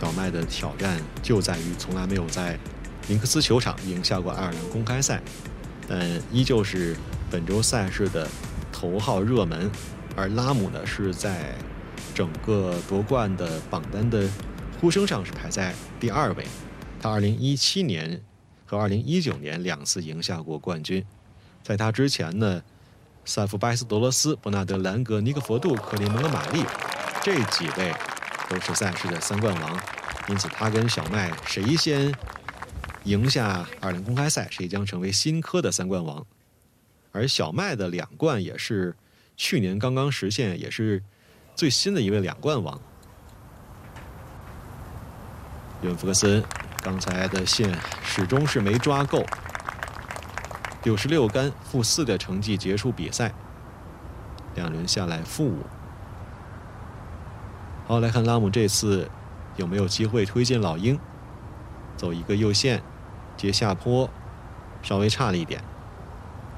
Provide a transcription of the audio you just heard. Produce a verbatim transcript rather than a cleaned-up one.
小麦的挑战就在于从来没有在林克斯球场赢下过爱尔兰公开赛，但依旧是本周赛事的头号热门。而拉姆呢，是在整个夺冠的榜单的呼声上是排在第二位。他二零一七年和二零一九年两次赢下过冠军。在他之前呢，塞夫·拜斯德罗斯、伯纳德·兰格、尼克·佛杜、克里蒙·马利这几位都是赛事的三冠王，因此他跟小麦谁先赢下爱尔兰公开赛，谁将成为新科的三冠王。而小麦的两冠也是去年刚刚实现，也是最新的一位两冠王。约翰·福克森刚才的线始终是没抓够，六十六杆负四的成绩结束比赛，两轮下来负五。好，来看拉姆这次有没有机会推进老鹰，走一个右线接下坡，稍微差了一点。